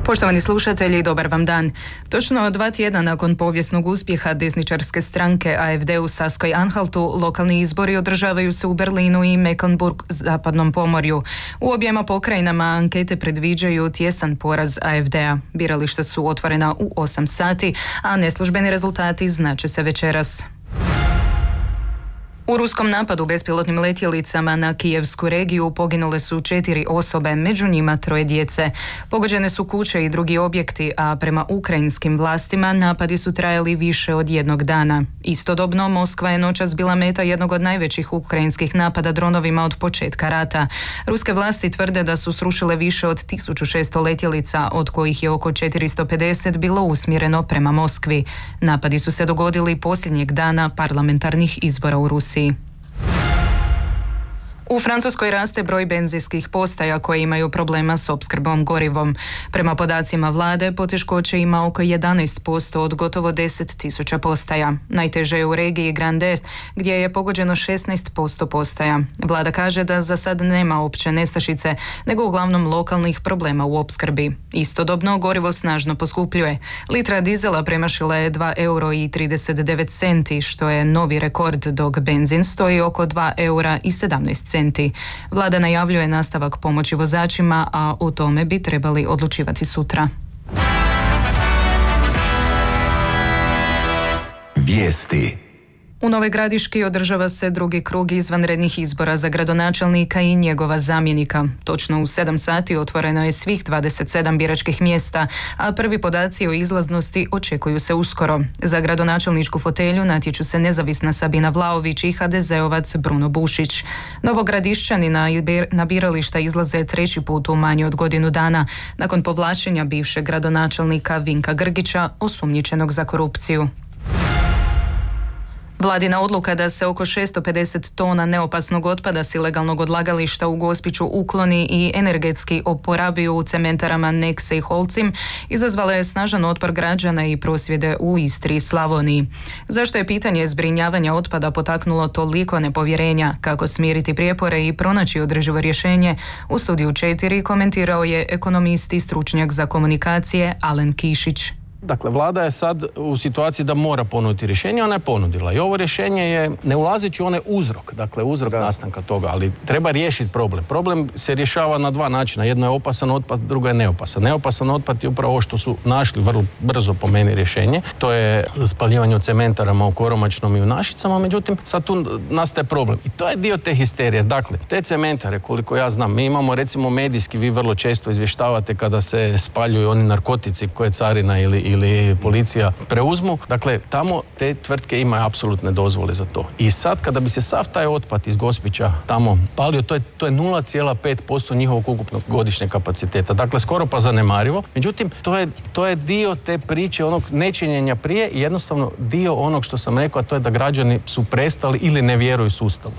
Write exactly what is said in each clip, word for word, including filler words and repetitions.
Poštovani slušatelji, dobar vam dan. Točno dva tjedna nakon povijesnog uspjeha desničarske stranke A F D u Saskoj-Anhaltu, lokalni izbori održavaju se u Berlinu i Mecklenburg-zapadnom pomorju. U objema pokrajinama ankete predviđaju tjesan poraz A F D-a. Birališta su otvorena u osam sati, a neslužbeni rezultati znače se večeras. U ruskom napadu bespilotnim letjelicama na Kijevsku regiju poginule su četiri osobe, među njima troje djece. Pogođene su kuće i drugi objekti, a prema ukrajinskim vlastima napadi su trajali više od jednog dana. Istodobno, Moskva je noćas bila meta jednog od najvećih ukrajinskih napada dronovima od početka rata. Ruske vlasti tvrde da su srušile više od tisuću šesto letjelica, od kojih je oko četiristo pedeset bilo usmjereno prema Moskvi. Napadi su se dogodili posljednjeg dana parlamentarnih izbora u Rusiji. U Francuskoj raste broj benzinskih postaja koje imaju problema s opskrbom gorivom. Prema podacima vlade, poteškoće ima oko jedanaest posto od gotovo deset tisuća postaja. Najteže je u regiji Grand Est, gdje je pogođeno šesnaest posto postaja. Vlada kaže da za sad nema opće nestašice, nego uglavnom lokalnih problema u opskrbi. Istodobno, gorivo snažno poskupljuje. Litra dizela premašila je dva eura i trideset devet centi, što je novi rekord, dok benzin stoji oko dva eura i sedamnaest centi. Vlada najavljuje nastavak pomoći vozačima, a o tome bi trebali odlučivati sutra. Vijesti. U Novoj Gradiški održava se drugi krug izvanrednih izbora za gradonačelnika i njegova zamjenika. Točno u sedam sati otvoreno je svih dvadeset sedam biračkih mjesta, a prvi podaci o izlaznosti očekuju se uskoro. Za gradonačelničku fotelju natječu se nezavisna Sabina Vlaović i ha de zeovac Bruno Bušić. Novogradišćani na birališta izlaze treći put u manje od godinu dana, nakon povlačenja bivšeg gradonačelnika Vinka Grgića, osumnjičenog za korupciju. Vladina odluka da se oko šesto pedeset tona neopasnog otpada s ilegalnog odlagališta u Gospiću ukloni i energetski oporabi u cementarama Nexe i Holcim izazvala je snažan otpor građana i prosvjede u Istri i Slavoniji. Zašto je pitanje zbrinjavanja otpada potaknulo toliko nepovjerenja, kako smiriti prijepore i pronaći održivo rješenje, u studiju četiri komentirao je ekonomist i stručnjak za komunikacije Alen Kišić. Dakle, vlada je sad u situaciji da mora ponuditi rješenje, ona je ponudila. I ovo rješenje je, ne ulazeći u onaj uzrok, dakle uzrok da. nastanka toga, ali treba riješiti problem. Problem se rješava na dva načina. Jedno je opasan otpad, drugo je neopasan. Neopasan otpad je upravo ovo što su našli vrlo brzo po meni rješenje. To je spaljivanje u cementarama u Koromačnom i u Našicama, međutim, sad tu nastaje problem. I to je dio te histerije. Dakle, te cementare, koliko ja znam, mi imamo recimo medijski, vi vrlo često izvještavate kada se spaljuju oni narkotici koje carina ili ili policija preuzmu. Dakle, tamo te tvrtke imaju apsolutne dozvole za to. I sad, kada bi se sav taj otpad iz Gospića tamo palio, to je, to je nula zarez pet posto njihovog ukupnog godišnjeg kapaciteta. Dakle, skoro pa zanemarivo. Međutim, to je, to je dio te priče onog nečinjenja prije i jednostavno dio onog što sam rekao, a to je da građani su prestali ili ne vjeruju sustavu.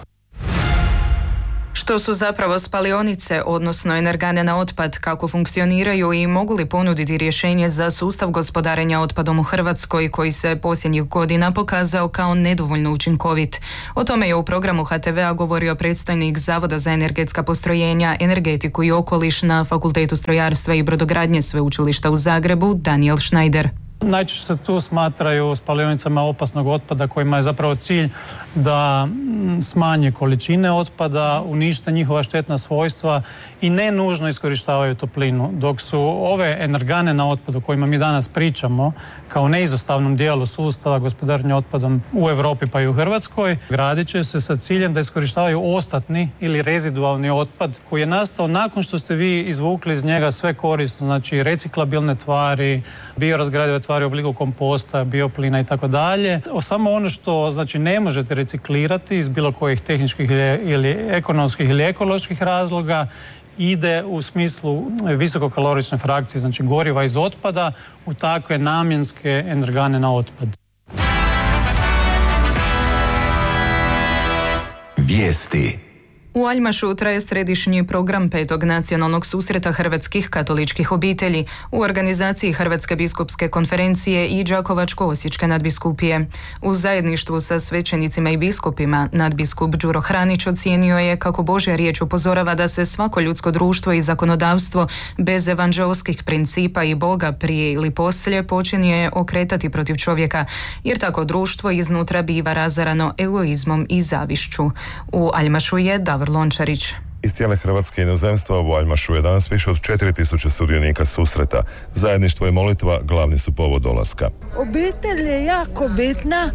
Što su zapravo spalionice, odnosno energane na otpad, kako funkcioniraju i mogu li ponuditi rješenje za sustav gospodarenja otpadom u Hrvatskoj, koji se posljednjih godina pokazao kao nedovoljno učinkovit. O tome je u programu ha te vea govorio predstojnik Zavoda za energetska postrojenja, energetiku i okoliš na Fakultetu strojarstva i brodogradnje Sveučilišta u Zagrebu, Daniel Schneider. Najčešće se tu smatraju spalionicama opasnog otpada kojima je zapravo cilj da smanje količine otpada, unište njihova štetna svojstva i ne nužno iskorištavaju toplinu. Dok su ove energane na otpadu o kojima mi danas pričamo kao neizostavnom dijelu sustava gospodarenja otpadom u Europi pa i u Hrvatskoj, gradit će se sa ciljem da iskorištavaju ostatni ili rezidualni otpad koji je nastao nakon što ste vi izvukli iz njega sve korisno, znači reciklabilne tvari, biorazgradive tvari u obliku komposta, bioplina i tako dalje. Samo ono što znači ne možete reciklirati iz bilo kojih tehničkih ili ekonomskih ili ekoloških razloga ide u smislu visokokalorične frakcije, znači goriva iz otpada u takve namjenske energane na otpad. Vijesti. U Aljmašu traje središnji program petog nacionalnog susreta hrvatskih katoličkih obitelji u organizaciji Hrvatske biskupske konferencije i Đakovačko-osječke nadbiskupije. U zajedništvu sa svećenicima i biskupima nadbiskup Đuro Hranić ocijenio je kako Božja riječ upozorava da se svako ljudsko društvo i zakonodavstvo bez evanđelskih principa i Boga prije ili poslije počinje okretati protiv čovjeka, jer tako društvo iznutra biva razarano egoizmom i zavišću. U Aljmašu je Davor Lončarić. Iz cijele Hrvatske i inozemstva u Aljmašu je danas više od četiri tisuće sudionika susreta. Zajedništvo i molitva glavni su povod dolaska. Obitelj je jako bitna,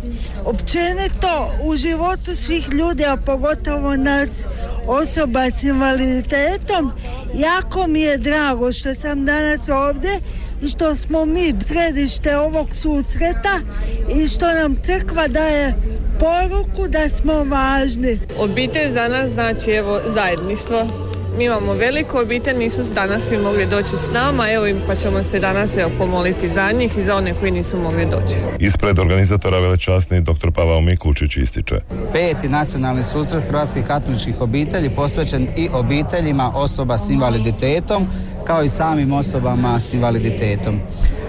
općenito u životu svih ljudi, a pogotovo nas osoba s invaliditetom. Jako mi je drago što sam danas ovdje i što smo mi središte ovog susreta i što nam crkva daje poruku da smo važni. Obitelj za nas znači evo zajedništvo. Mi imamo veliku obitelj, nisu danas svi mogli doći s nama, evo pa ćemo se danas evo pomoliti za njih i za one koji nisu mogli doći. Ispred organizatora velečasni doktor Pavao Miklučić ističe. Peti nacionalni susret hrvatskih katoličkih obitelji posvećen i obiteljima osoba s invaliditetom, kao i samim osobama s invaliditetom.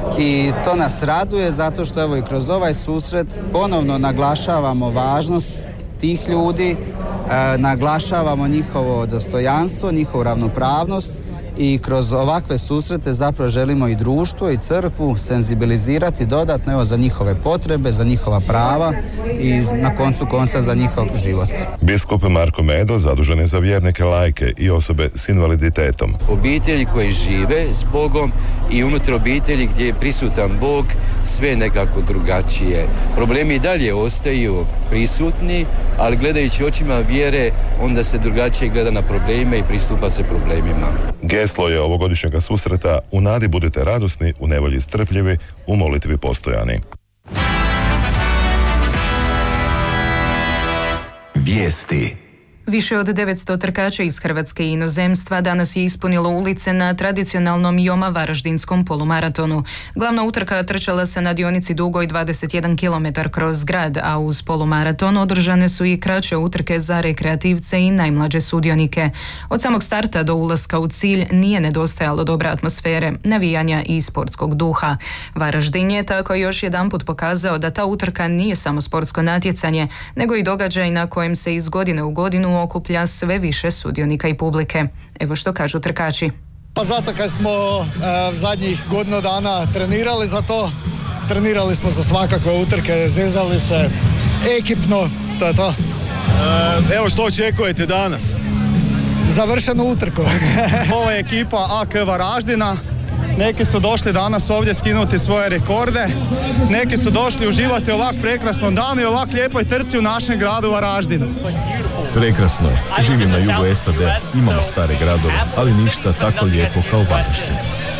I to nas raduje zato što evo i kroz ovaj susret ponovno naglašavamo važnost tih ljudi, e, naglašavamo njihovo dostojanstvo, njihovu ravnopravnost i kroz ovakve susrete zapravo želimo i društvo i crkvu senzibilizirati dodatno evo, za njihove potrebe, za njihova prava i na koncu konca za njihov život. Biskup Marko Medo zadužen je za vjernike, laike i osobe s invaliditetom. Obitelji koji žive s Bogom i unutar obitelji gdje je prisutan Bog sve nekako drugačije. Problemi i dalje ostaju prisutni, ali gledajući očima vjere onda se drugačije gleda na probleme i pristupa se problemima. Geslo je ovogodišnjega susreta u nadi budite radosni, u nevolji strpljivi, u molitvi postojani. Vijesti. Više od devetsto trkača iz Hrvatske i inozemstva danas je ispunilo ulice na tradicionalnom Joma Varaždinskom polumaratonu. Glavna utrka trčala se na dionici dugoj dvadeset jedan kilometar kroz grad, a uz polumaraton održane su i kraće utrke za rekreativce i najmlađe sudionike. Od samog starta do ulaska u cilj nije nedostajalo dobre atmosfere, navijanja i sportskog duha. Varaždin je tako još jedanput pokazao da ta utrka nije samo sportsko natjecanje, nego i događaj na kojem se iz godine u godinu okuplja sve više sudionika i publike. Evo što kažu trkači. Pa zato kad smo e, zadnjih godinu dana trenirali za to, trenirali smo za svakakve utrke, zezali se ekipno, to je to. E, evo što očekujete danas? Završenu utrku. Ovo je ekipa A K Varaždina. Neki su došli danas ovdje skinuti svoje rekorde, neki su došli uživati ovak prekrasnom danu i ovak lijepoj trci u našem gradu Varaždinu. Prekrasno je. Živim na jugu S A D, imamo stare gradove, ali ništa tako lijepo kao Varaždin.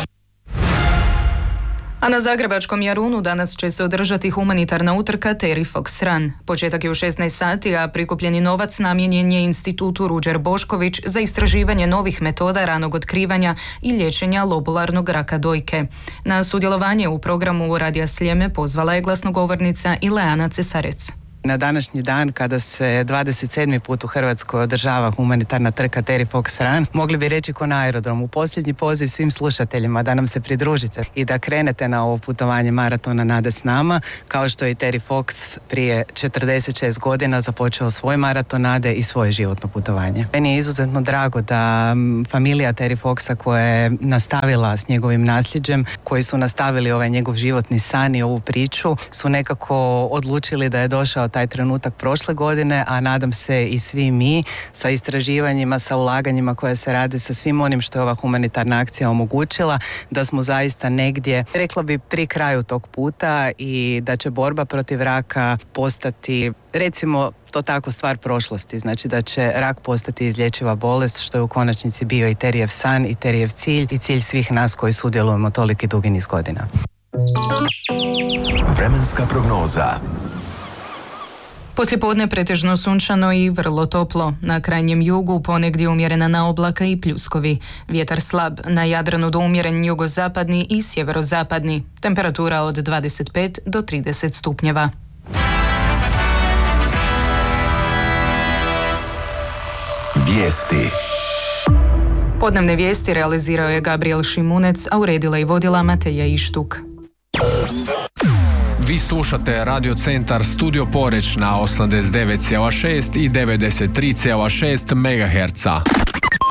A na zagrebačkom Jarunu danas će se održati humanitarna utrka Terry Fox Run. Početak je u šesnaest sati, a prikupljeni novac namijenjen je Institutu Ruđer Bošković za istraživanje novih metoda ranog otkrivanja i liječenja lobularnog raka dojke. Na sudjelovanje u programu Radija Sljeme pozvala je glasnogovornica Ileana Cesarec. Na današnji dan, kada se dvadeset sedmi put u Hrvatskoj održava humanitarna trka Terry Fox Run, mogli bi reći ko na aerodromu. Posljednji poziv svim slušateljima da nam se pridružite i da krenete na ovo putovanje maratona Nade s nama, kao što je i Terry Fox prije četrdeset šest godina započeo svoj maraton Nade i svoje životno putovanje. Meni je izuzetno drago da familija Terry Foxa koja je nastavila s njegovim nasljeđem, koji su nastavili ovaj njegov životni san i ovu priču, su nekako odlučili da je došao taj trenutak prošle godine, a nadam se i svi mi sa istraživanjima, sa ulaganjima koje se rade, sa svim onim što je ova humanitarna akcija omogućila, da smo zaista negdje, rekla bi, pri kraju tog puta i da će borba protiv raka postati, recimo to tako, stvar prošlosti. Znači da će rak postati izlječiva bolest, što je u konačnici bio i Terijev san i Terijev cilj i cilj svih nas koji sudjelujemo toliki dugi niz godina. Vremenska prognoza. Poslijepodne pretežno sunčano i vrlo toplo. Na krajnjem jugu ponegdje umjerena naoblaka i pljuskovi. Vjetar slab, na Jadranu do umjeren jugozapadni i sjeverozapadni. Temperatura od dvadeset pet do trideset stupnjeva. Vijesti. Podnevne vijesti realizirao je Gabriel Šimunec, a uredila i vodila Mateja Ištuk. Vi slušate Radio Centar Studio Poreć na osamdeset devet zarez šest i devedeset tri zarez šest megaherca.